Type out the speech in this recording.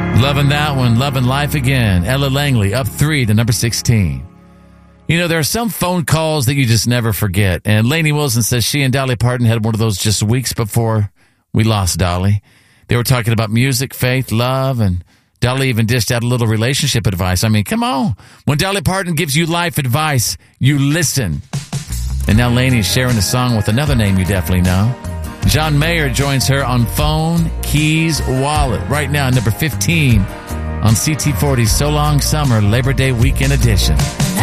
Loving that one. Loving life again. Ella Langley up 3 to number 16. You know, there are some phone calls that you just never forget. And Lainey Wilson says she and Dolly Parton had one of those just weeks before we lost Dolly. They were talking about music, faith, love, and Dolly even dished out a little relationship advice. I mean, come on. When Dolly Parton gives you life advice, you listen. And now Lainey's sharing a song with another name you definitely know. John Mayer joins her on Phone, Keys, Wallet. Right now, number 15 on CT40's So Long Summer Labor Day Weekend Edition.